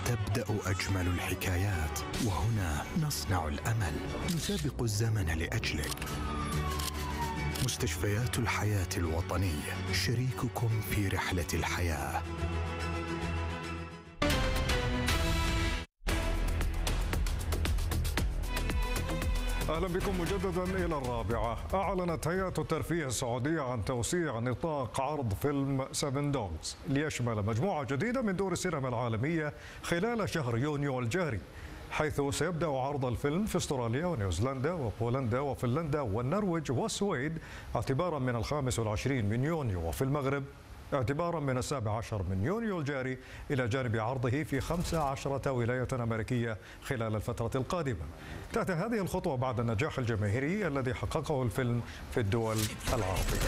تبدأ أجمل الحكايات، وهنا نصنع الأمل، نسابق الزمن لأجلك. مستشفيات الحياة الوطنية، شريككم في رحلة الحياة. أهلا بكم مجددا إلى الرابعة. أعلنت هيئة الترفيه السعودية عن توسيع نطاق عرض فيلم 7 دوغز ليشمل مجموعة جديدة من دور السينما العالمية خلال شهر يونيو الجاري، حيث سيبدأ عرض الفيلم في استراليا ونيوزيلندا وبولندا وفنلندا والنرويج والسويد اعتبارا من 25 من يونيو، وفي المغرب اعتبارا من 17 من يونيو الجاري، إلى جانب عرضه في 15 ولاية أمريكية خلال الفترة القادمة. تأتي هذه الخطوة بعد النجاح الجماهيري الذي حققه الفيلم في الدول العربية.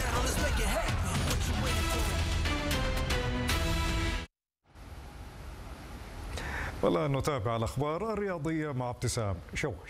والآن نتابع الأخبار الرياضية مع ابتسام شوش.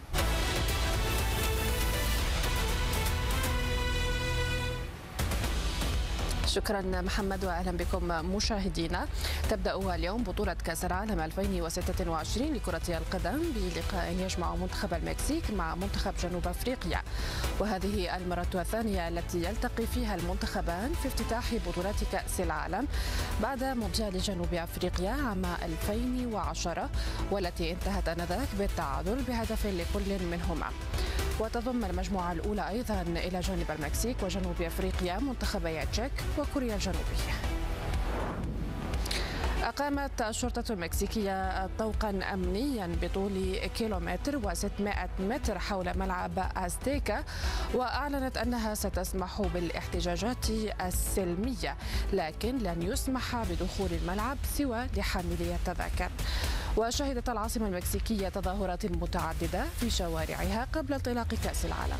شكرا محمد واهلا بكم مشاهدينا. تبدا اليوم بطوله كاس العالم 2026 لكره القدم بلقاء يجمع منتخب المكسيك مع منتخب جنوب افريقيا، وهذه المره الثانيه التي يلتقي فيها المنتخبان في افتتاح بطولات كاس العالم بعد مونديال جنوب افريقيا عام 2010 والتي انتهت انذاك بالتعادل بهدف لكل منهما. وتضم المجموعة الأولى أيضا إلى جانب المكسيك وجنوب أفريقيا منتخبي التشيك وكوريا الجنوبية. أقامت الشرطة المكسيكية طوقا أمنيا بطول كيلومتر و600 متر حول ملعب أزتيكا، وأعلنت أنها ستسمح بالاحتجاجات السلمية، لكن لن يسمح بدخول الملعب سوى لحاملي التذاكر. وشهدت العاصمة المكسيكية تظاهرات متعددة في شوارعها قبل انطلاق كأس العالم.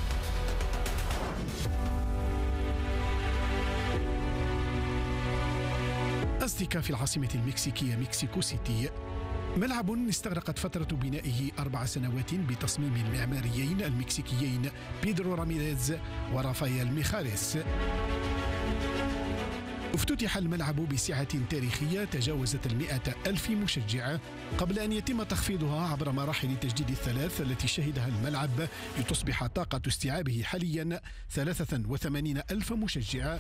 أزتيكا في العاصمة المكسيكية مكسيكو سيتي، ملعب استغرقت فترة بنائه 4 سنوات بتصميم المعماريين المكسيكيين بيدرو راميريز ورافائيل ميخاليس. افتتح الملعب بسعة تاريخية تجاوزت 100,000 مشجع قبل أن يتم تخفيضها عبر مراحل التجديد الثلاث التي شهدها الملعب لتصبح طاقة استيعابه حاليا 83,000 مشجع.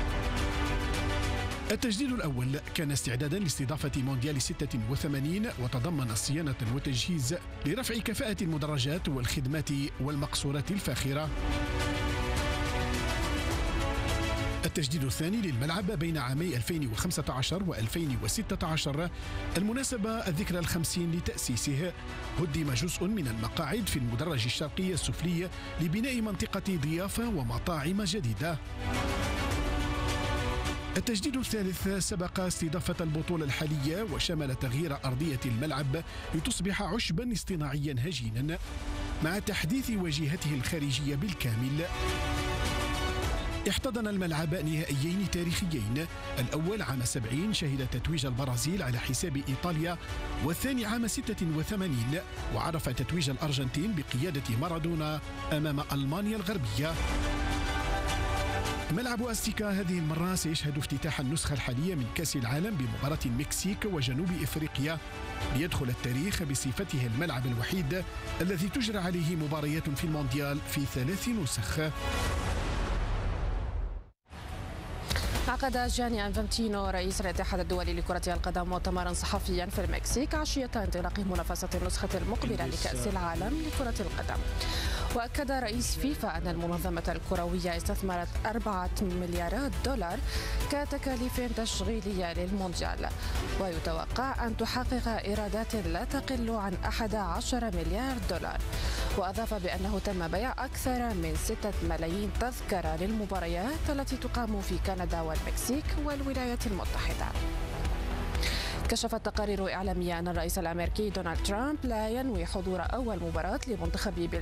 التجديد الأول كان استعدادا لاستضافة مونديال 86 وتضمن صيانة وتجهيز لرفع كفاءة المدرجات والخدمات والمقصورات الفاخرة. التجديد الثاني للملعب بين عامي 2015 و2016 المناسبة الذكرى ال50 لتأسيسه، هدم جزء من المقاعد في المدرج الشرقي السفلي لبناء منطقة ضيافة ومطاعم جديدة. التجديد الثالث سبق استضافة البطولة الحالية وشمل تغيير أرضية الملعب لتصبح عشبا اصطناعيا هجينا مع تحديث واجهته الخارجية بالكامل. احتضن الملعب نهائيين تاريخيين، الأول عام 70 شهد تتويج البرازيل على حساب إيطاليا، والثاني عام 86 وعرف تتويج الأرجنتين بقيادة مارادونا أمام ألمانيا الغربية. ملعب أزتيكا هذه المرة سيشهد افتتاح النسخة الحالية من كأس العالم بمباراة المكسيك وجنوب إفريقيا، ليدخل التاريخ بصفته الملعب الوحيد الذي تجرى عليه مباريات في المونديال في 3 نسخ. عقد جاني أنفانتينو رئيس الاتحاد الدولي لكرة القدم مؤتمرا صحفيا في المكسيك عشية انطلاق منافسة النسخة المقبلة لكأس العالم لكرة القدم. وأكد رئيس فيفا أن المنظمة الكروية استثمرت 4 مليارات دولار كتكاليف تشغيلية للمونديال، ويتوقع أن تحقق إيرادات لا تقل عن 11 مليار دولار. وأضاف بأنه تم بيع أكثر من 6 ملايين تذكرة للمباريات التي تقام في كندا والمكسيك والولايات المتحدة. كشفت تقارير إعلامية أن الرئيس الأمريكي دونالد ترامب لا ينوي حضور أول مباراة لمنتخب